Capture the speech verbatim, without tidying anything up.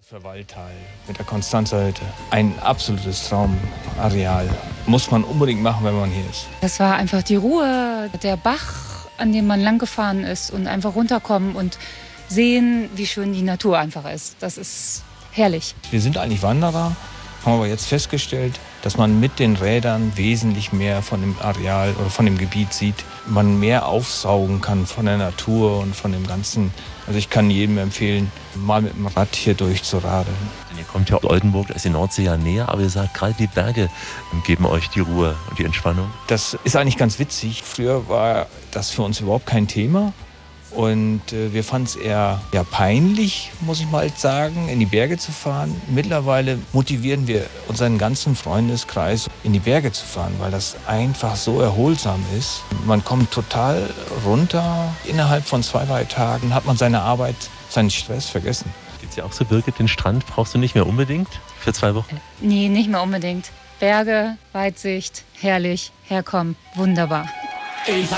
Für Waldtal mit der Konstanzerhütte. Ein absolutes Traumareal. Muss man unbedingt machen, wenn man hier ist. Das war einfach die Ruhe, der Bach, an dem man lang gefahren ist und einfach runterkommen und sehen, wie schön die Natur einfach ist. Das ist herrlich. Wir sind eigentlich Wanderer, haben aber jetzt festgestellt, dass man mit den Rädern wesentlich mehr von dem Areal oder von dem Gebiet sieht. Man mehr aufsaugen kann von der Natur und von dem Ganzen. Also ich kann jedem empfehlen, mal mit dem Rad hier durchzuradeln. Ihr kommt ja aus Oldenburg, da ist die Nordsee ja näher, aber ihr sagt, gerade die Berge geben euch die Ruhe und die Entspannung. Das ist eigentlich ganz witzig. Früher war das für uns überhaupt kein Thema. Und äh, wir fanden es eher ja, peinlich, muss ich mal sagen, in die Berge zu fahren. Mittlerweile motivieren wir unseren ganzen Freundeskreis, in die Berge zu fahren, weil das einfach so erholsam ist. Man kommt total runter. Innerhalb von zwei, drei Tagen hat man seine Arbeit, seinen Stress vergessen. Geht's ja auch so, Birgit, den Strand brauchst du nicht mehr unbedingt für zwei Wochen? Nee, nicht mehr unbedingt. Berge, Weitsicht, herrlich, herkommen, wunderbar.